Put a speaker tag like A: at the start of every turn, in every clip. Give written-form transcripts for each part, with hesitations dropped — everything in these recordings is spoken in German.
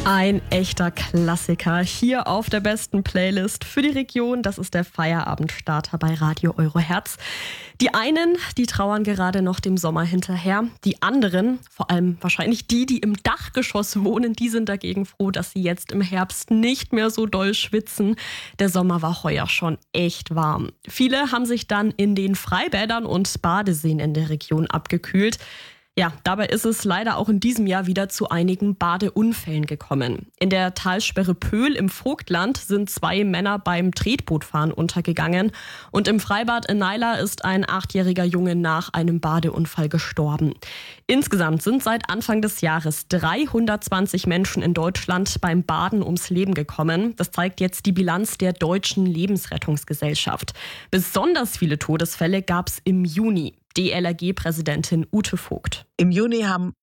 A: Ein echter Klassiker hier auf der besten Playlist für die Region. Das ist der Feierabendstarter bei Radio Eurohertz. Die einen, die trauern gerade noch dem Sommer hinterher. Die anderen, vor allem wahrscheinlich die im Dachgeschoss wohnen, die sind dagegen froh, dass sie jetzt im Herbst nicht mehr so doll schwitzen. Der Sommer war heuer schon echt warm. Viele haben sich dann in den Freibädern und Badeseen in der Region abgekühlt. Ja, dabei ist es leider auch in diesem Jahr wieder zu einigen Badeunfällen gekommen. In der Talsperre Pöhl im Vogtland sind 2 Männer beim Tretbootfahren untergegangen und im Freibad in Naila ist ein 8-jähriger Junge nach einem Badeunfall gestorben. Insgesamt sind seit Anfang des Jahres 320 Menschen in Deutschland beim Baden ums Leben gekommen. Das zeigt jetzt die Bilanz der Deutschen Lebensrettungsgesellschaft. Besonders viele Todesfälle gab es im Juni. DLRG-Präsidentin Ute Vogt.
B: Im Juni haben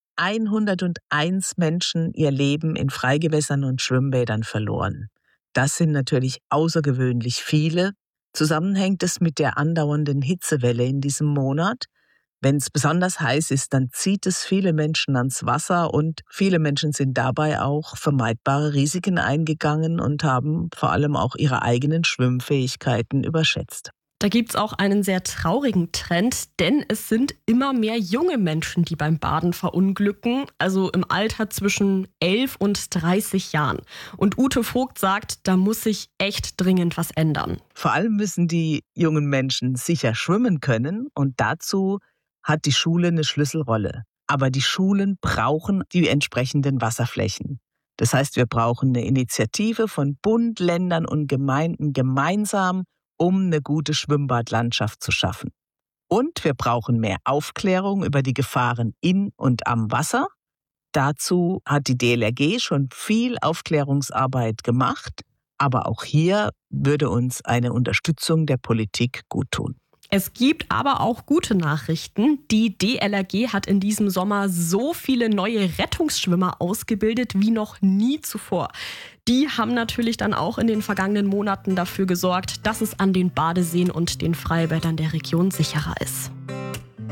B: 101 Menschen ihr Leben in Freigewässern und Schwimmbädern verloren. Das sind natürlich außergewöhnlich viele. Zusammenhängt es mit der andauernden Hitzewelle in diesem Monat. Wenn es besonders heiß ist, dann zieht es viele Menschen ans Wasser und viele Menschen sind dabei auch vermeidbare Risiken eingegangen und haben vor allem auch ihre eigenen Schwimmfähigkeiten überschätzt.
A: Da gibt's auch einen sehr traurigen Trend, denn es sind immer mehr junge Menschen, die beim Baden verunglücken, also im Alter zwischen 11 und 30 Jahren. Und Ute Vogt sagt, da muss sich echt dringend was ändern.
B: Vor allem müssen die jungen Menschen sicher schwimmen können und dazu hat die Schule eine Schlüsselrolle. Aber die Schulen brauchen die entsprechenden Wasserflächen. Das heißt, wir brauchen eine Initiative von Bund, Ländern und Gemeinden gemeinsam, um eine gute Schwimmbadlandschaft zu schaffen. Und wir brauchen mehr Aufklärung über die Gefahren in und am Wasser. Dazu hat die DLRG schon viel Aufklärungsarbeit gemacht, aber auch hier würde uns eine Unterstützung der Politik gut tun.
A: Es gibt aber auch gute Nachrichten. Die DLRG hat in diesem Sommer so viele neue Rettungsschwimmer ausgebildet wie noch nie zuvor. Die haben natürlich dann auch in den vergangenen Monaten dafür gesorgt, dass es an den Badeseen und den Freibädern der Region sicherer ist.